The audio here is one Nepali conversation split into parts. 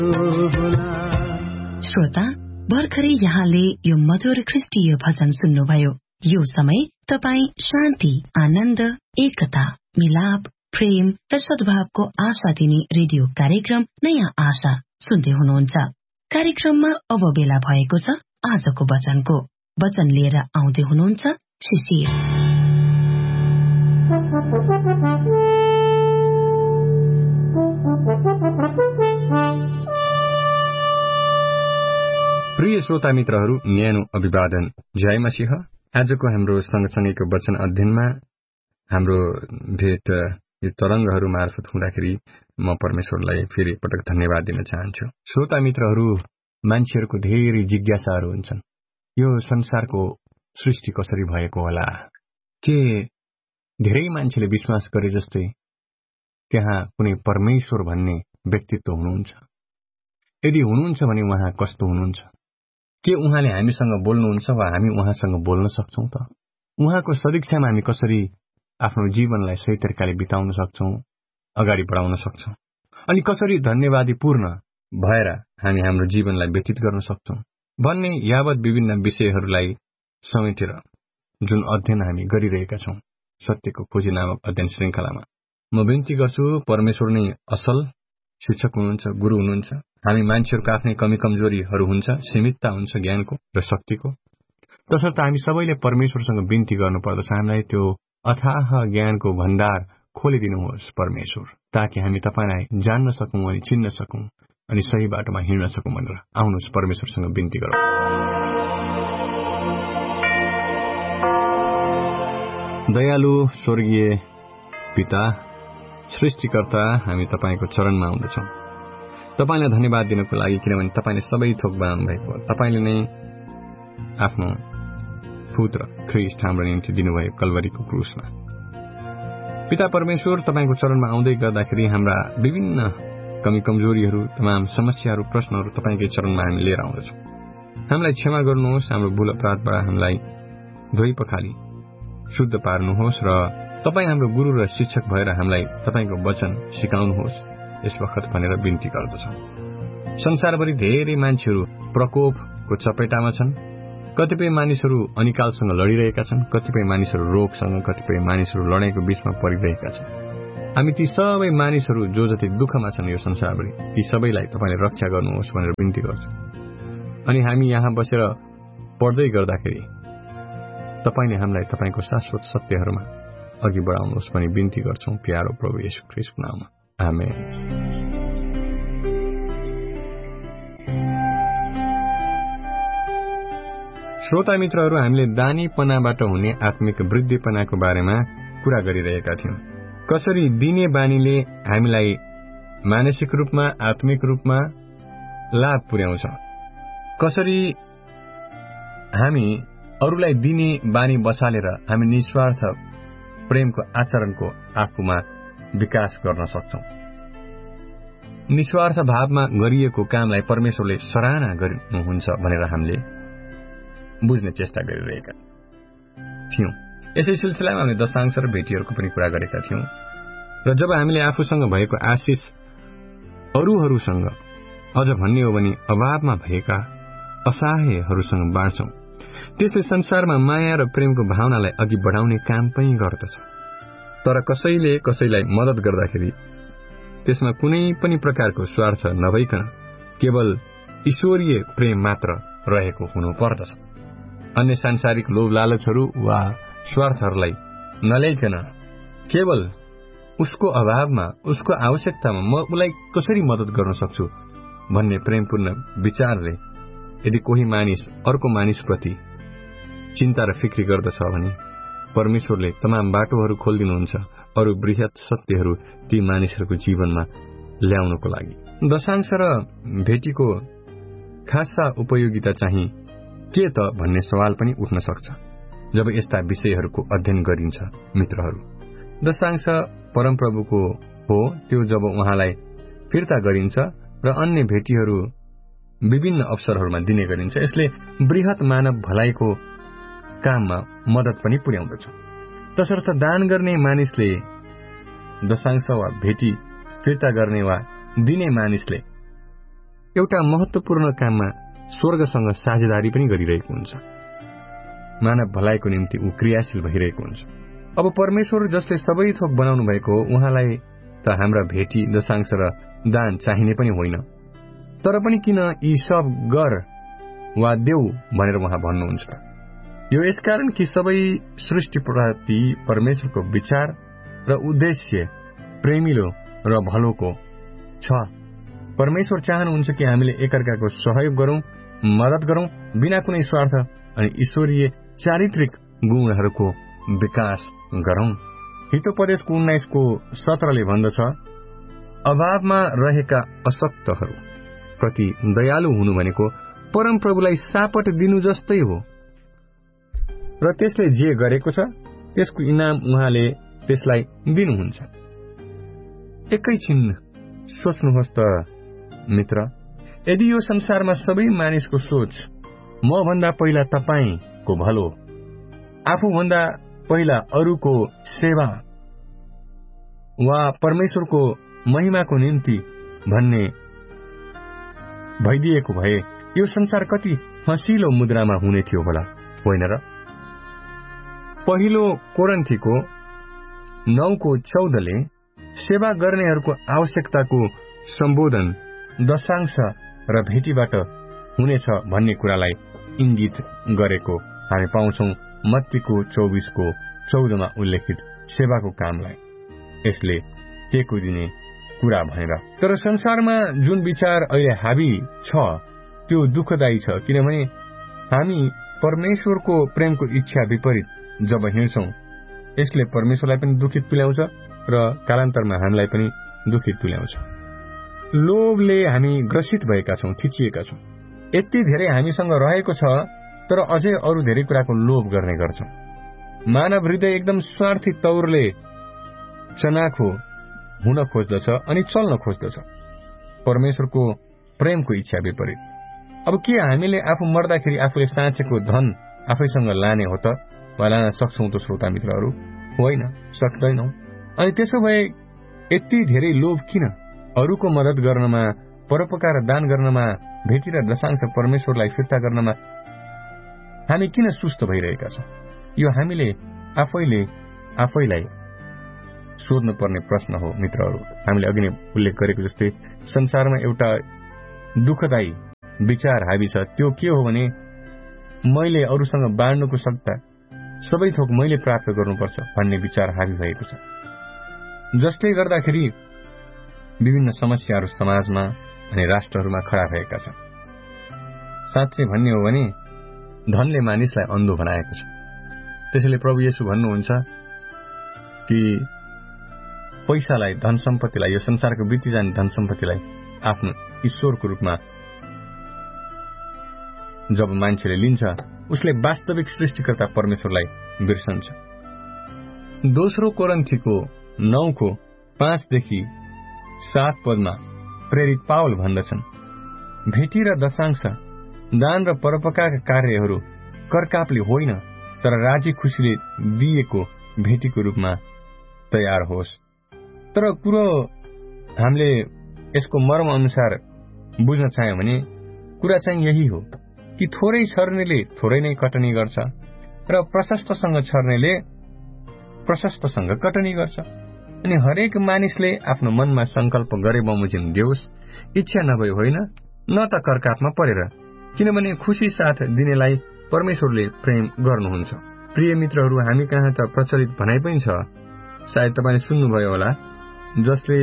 श्रोता, भर्खरै यहाँले यो मधुर ख्रिस्टीय भजन सुन्नुभयो। यो समय तपाईँ शान्ति, आनन्द, एकता, मिलाप, प्रेम र सद्भावको आशा दिने रेडियो कार्यक्रम नयाँ आशा सुन्दै हुनुहुन्छ। कार्यक्रममा अब बेला भएको छ आजको वचनको। वचन लिएर आउँदै हुनुहुन्छ शिशिर। प्रिय श्रोता मित्रहरू, न्यानो अभिवादन। जय मसीह। आजको हाम्रो सँगसँगैको वचन अध्ययनमा हाम्रो भेट यो तरंगहरू मार्फत हुँदाखेरि म परमेश्वरलाई फेरि पटक धन्यवाद दिन चाहन्छु। श्रोता मित्रहरू, मान्छेहरूको धेरै जिज्ञासाहरू हुन्छन्। यो संसारको सृष्टि कसरी भएको होला? के धेरै मान्छेले विश्वास गरे जस्तै त्यहाँ कुनै परमेश्वर भन्ने व्यक्तित्व हुनुहुन्छ? यदि हुनुहुन्छ भने उहाँ कस्तो हुनुहुन्छ? के उहाँले हामीसँग बोल्नुहुन्छ वा हामी उहाँसँग बोल्न सक्छौं त? उहाँको सदिक्षामा हामी कसरी आफ्नो जीवनलाई सही तरिकाले बिताउन सक्छौं, अगाडि बढाउन सक्छौं, अनि कसरी धन्यवादीपूर्ण भएर हामी हाम्रो जीवनलाई व्यतीत गर्न सक्छौं भन्ने यावत विभिन्न विषयहरूलाई समेटेर जुन अध्ययन हामी गरिरहेका छौं सत्यको खोजी नामक अध्ययन श्रृंखलामा, म विन्ती गर्छु परमेश्वर नै असल शिक्षक हुनुहुन्छ, गुरु हुनुहुन्छ। हामी मान्छेहरूको आफ्नै कमी कमजोरीहरू हुन्छ, सीमितता हुन्छ ज्ञानको र शक्तिको। तसर्थ हामी सबैले परमेश्वरसँग विन्ती गर्नुपर्दछ, हामीलाई त्यो अथाह ज्ञानको भण्डार खोलिदिनुहोस् परमेश्वर, ताकि हामी तपाईलाई जान्न सकौं अनि चिन्न सकौं अनि सही बाटोमा हिँड्न सकौं भनेर आउनुहोस् परमेश्वरसँग विन्ती गरौं। दयालु स्वर्गीय पिता, सृष्टिकर्ता, हामी तपाईको चरणमा आउँदछौं। तपाईलाई धन्यवाद दिनको लागि, किनभने तपाईले सबै थोक बाँड्नु भएको, तपाईले नै आफ्नो पुत्र ख्रीष्ट हाम्रो निम्ति दिनुभयो कल्वरीको क्रुसमा। पिता परमेश्वर, तपाईको चरणमा आउँदै गर्दाखेरि हाम्रा विभिन्न कमी कमजोरीहरू, तमाम समस्याहरू, प्रश्नहरू तपाईकै चरणमा हामी लिएर आउँदछौं। हामीलाई क्षमा गर्नुहोस्, हाम्रो भूल अपराधबाट हामीलाई धोइ पखाली शुद्ध पार्नुहोस् र तपाई हाम्रो गुरु र शिक्षक भएर हामीलाई तपाईको वचन सिकाउनुहोस् यस वखत भनेर विन्ती गर्दछौं। संसारभरि धेरै मान्छेहरू प्रकोपको चपेटामा छन्। कतिपय मानिसहरू अनिकालसँग लडिरहेका छन्, कतिपय मानिसहरू रोगसँग, कतिपय मानिसहरू लडाईँको बीचमा परिरहेका छन्। हामी ती सबै मानिसहरू जो जति दुःखमा छन् यो संसारभरि, ती सबैलाई तपाईले रक्षा गर्नुहोस् भनेर विन्ती गर्छौं। अनि हामी यहाँ बसेर पढ्दै गर्दाखेरि तपाईले हामीलाई तपाईको शाश्वत सत्यहरूमा अघि बढाउनुहोस् भनी विन्ती गर्छौं प्यारो प्रभु येशू ख्रीष्टको नाममा, आमेन। श्रोता मित्रहरू, हामीले दानीपनाबाट हुने आत्मिक वृद्धिपनाको बारेमा कुरा गरिरहेका थियौं। कसरी दिने बानीले हामीलाई मानसिक रूपमा, आत्मिक रूपमा लाभ पुर्याउँछ, कसरी हामी अरूलाई दिने बानी बसालेर हामी निस्वार्थ प्रेमको आचरणको आफूमा विकास गर्न सक्छौं। निस्वार्थ भावमा गरिएको कामलाई परमेश्वरले सराहना गर्नुहुन्छ भनेर हामीले बुझ्ने चेष्टा गरिरहेका थियौं। यसै सिलसिलामा हामीले दशांश र भेटीहरूको पनि कुरा गरेका थियौं। र जब हामीले आफूसँग भएको आशिष अरूहरूसँग, अझ भन्ने हो भने अभावमा भएका असहायहरूसँग बाँड्छौं, त्यसले संसारमा माया र प्रेमको भावनालाई अघि बढाउने काम पनि गर्दछ। तर कसैले कसैलाई मद्दत गर्दाखेरि त्यसमा कुनै पनि प्रकारको स्वार्थ नभइकन केवल ईश्वरीय प्रेम मात्र रहेको हुनुपर्दछ। अन्य सांसारिक लोभ लालचहरू वा स्वार्थहरूलाई नल्याइकन केवल उसको अभावमा, उसको आवश्यकतामा म उसलाई कसरी मद्दत गर्न सक्छु भन्ने प्रेमपूर्ण विचारले यदि कोही मानिस अर्को मानिसप्रति चिन्ता र फिक्री गर्दछ भने परमेश्वरले तमाम बाटोहरू खोलिदिनुहुन्छ अरू बृहत सत्यहरू ती मानिसहरूको जीवनमा ल्याउनको लागि। दशांश र भेटीको खासा उपयोगिता चाहिँ के त भन्ने सवाल पनि उठ्न सक्छ जब यस्ता विषयहरूको अध्ययन गरिन्छ। मित्रहरू, दशांश परमप्रभुको हो, त्यो जब उहाँलाई फिर्ता गरिन्छ र अन्य भेटीहरू विभिन्न अवसरहरूमा दिने गरिन्छ, यसले बृहत मानव भलाइको काममा मद्दत पनि पुर्याउँदछ। तसर्थ दान गर्ने मानिसले दशांश वा भेटी फिर्ता गर्ने वा दिने मानिसले एउटा महत्त्वपूर्ण काममा स्वर्गसँग साझेदारी पनि गरिरहेको हुन्छ। मानव भलाइको निम्ति ऊ क्रियाशील भइरहेको हुन्छ। अब परमेश्वर जसले सबै थोक बनाउनु भएको हो, उहाँलाई त हाम्रा भेटी, दशांश र दान चाहिने पनि होइन। तर पनि किन यी सब गर वा देऊ भनेर उहाँ भन्नुहुन्छ? यो यसकारण कि सबै सृष्टिप्रति परमेश्वरको विचार र उद्देश्य प्रेमिलो र भलोको छ। परमेश्वर चाहनुहुन्छ कि हामीले एकअर्काको सहयोग गरौं, मद्दत गरौं, बिना कुनै स्वार्थ, अनि ईश्वरीय चारित्रिक गुणहरूको विकास गरौं। हितोपदेशको 19:17 भन्दछ, अभावमा रहेका अशक्तहरू प्रति दयालु हुनु भनेको परमप्रभुलाई सापट दिनु जस्तै हो, र त्यसले जे गरेको छ त्यसको इनाम उहाँले त्यसलाई दिनुहुन्छ। एकैछिन सोच्नुहोस् त मित्र, यदि यो संसारमा सबै मानिसको सोच म भन्दा पहिला तपाईको भलो, आफूभन्दा पहिला अरूको सेवा वा परमेश्वरको महिमाको निम्ति भन्ने भइदिएको भए यो संसार कति हँसिलो मुद्रामा हुने थियो होला, होइन र? पहिलो कोरिन्थीको 9:14 सेवा गर्नेहरूको आवश्यकताको सम्बोधन दशांश र भेटीबाट हुनेछ भन्ने कुरालाई इंगित गरेको हामी पाउँछौं। मत्तीको 24:14 उल्लेखित सेवाको कामलाई यसले टेको दिने कुरा भनेर। तर संसारमा जुन विचार अहिले हावी छ त्यो दुःखदायी छ, किनभने हामी परमेश्वरको प्रेमको इच्छा विपरीत जब हिँड्छौं, यसले परमेश्वरलाई पनि दुखित तुल्याउँछ र कालान्तरमा हामीलाई पनि दुखित तुल्याउँछ। लोभले हामी ग्रसित भएका छौं, थिचिएका छौं। यति धेरै हामीसँग रहेको छ, तर अझै अरू धेरै कुराको लोभ गर्ने गर्छौं। मानव हृदय एकदम स्वार्थी तौरले चनाखो हुन खोज्दछ अनि चल्न खोज्दछ, परमेश्वरको प्रेमको इच्छा विपरीत। अब के हामीले आफू मर्दाखेरि आफूले साँचेको धन आफैसँग लाने हो त, वा लान सक्छौं त श्रोता मित्रहरू? होइन, सक्दैनौ। अनि त्यसो भए यति धेरै लोभ किन? अरूको मद्दत गर्नमा, परोपकार दान गर्नमा, भेटी र दशांश परमेश्वरलाई फिर्ता गर्नमा हामी किन सुस्त भइरहेका छौं? यो हामीले आफैलाई सोध्नु पर्ने प्रश्न हो मित्रहरू। हामीले अघि नै उल्लेख गरेको जस्तै संसारमा एउटा दुःखदायी विचार हावी छ। त्यो के हो भने मैले अरूसँग बाँड्नुको सट्टा सबै थोक मैले प्राप्त गर्नुपर्छ भन्ने विचार हावी भएको छ, जसले गर्दाखेरि विभिन्न समस्याहरू समाजमा अनि राष्ट्रहरूमा खडा भएका छन्। साँच्चै भन्ने हो भने धनले मानिसलाई अन्धो बनाएको छ। त्यसैले प्रभु येशू भन्नुहुन्छ कि पैसालाई, धन सम्पत्तिलाई, यो संसारको बिति जाने धन सम्पत्तिलाई आफ्नो ईश्वरको रूपमा जब मान्छेले लिन्छ, उसले वास्तविक सृष्टिकर्ता परमेश्वरलाई बिर्सन्छ। दोस्रो कोरिन्थीको 9:5-7 प्रेरित पावल भन्दछन्, भेटी र दशांश, दान र परोपकारका कार्यहरू करकापले होइन, तर राजी खुसीले दिएको भेटीको रूपमा तयार होस्। तर कुरो हामीले यसको मर्म अनुसार बुझ्न चाह्यौं भने कुरा चाहिँ यही हो कि थोरै छर्नेले थोरै नै कटनी गर्छ र प्रशस्तसँग छर्नेले प्रशस्तसँग कटनी गर्छ। अनि हरेक मानिसले आफ्नो मनमा संकल्प गरे बमोजिम देओस्, इच्छा नभए होइन, न त करकापमा परेर, किनभने खुशी साथ दिनेलाई परमेश्वरले प्रेम गर्नुहुन्छ। प्रिय मित्रहरू, हामी कहाँ त प्रचलित भनाइ पनि छ, सायद तपाईले सुन्नुभयो होला, जसले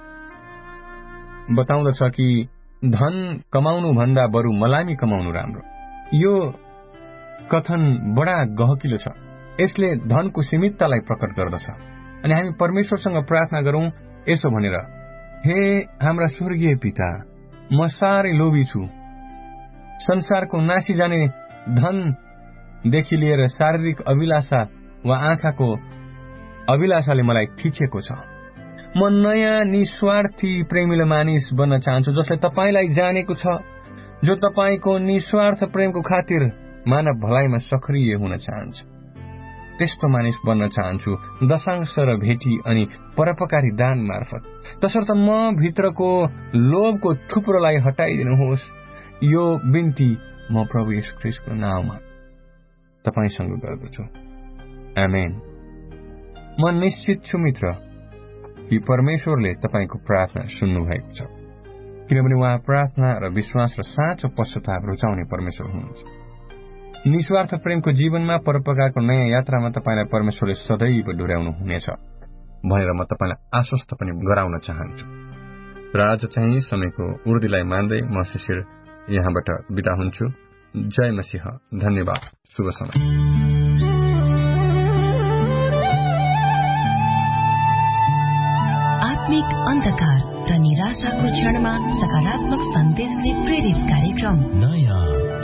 बताउँदछ कि धन कमाउनु भन्दा बरु मलामी कमाउनु राम्रो। यो कथन बडा गहकिलो छ। यसले धनको सीमिततालाई प्रकट गर्दछ। अनि हामी परमेश्वरसँग प्रार्थना गरौं यसो भनेर, हे हाम्रा स्वर्गीय पिता, म साह्रै लोभी छु। संसारको नासी जाने धनदेखि लिएर शारीरिक अभिलाषा वा आँखाको अभिलाषाले मलाई थिचेको छ। म नयाँ निस्वार्थी प्रेमिलो मानिस बन्न चाहन्छु, जसले तपाईलाई जानेको छ, जो तपाईको निस्वार्थ प्रेमको खातिर मानव भलाइमा सक्रिय हुन चाहन्छ। त्यस्तो मानिस बन्न चाहन्छु, दशांश र भेटी अनि परोपकारी दान मार्फत। तसर्थ म भित्रको लोभको थुप्रोलाई हटाइदिनुहोस्। यो बिन्ती म प्रभु येशू ख्रीष्टको नाममा तपाईसँग गर्दछु। आमेन। म निश्चित छु मित्र कि परमेश्वरले तपाईको प्रार्थना सुन्नु भएको छ, किनभने उहाँ प्रार्थना र विश्वास र साँचो पश्चाताप रुचाउने परमेश्वर हुनुहुन्छ। निस्वार्थ प्रेमको जीवनमा परोपकारको नयाँ यात्रामा तपाईलाई परमेश्वरले सदैव डोर्याउनु हुनेछ भनेर म तपाईलाई आश्वस्त पनि गराउन चाहन्छु। र आज चाहिँ समयको उर्दीलाई मान्दै म शिशिर यहाँबाट बिदा हुन्छु। जय मसीह। धन्यवाद। शुभ समय। आत्मिक अन्धकार र निराशाको क्षणमा सकारात्मक सन्देशले प्रेरित कार्यक्रम नयाँ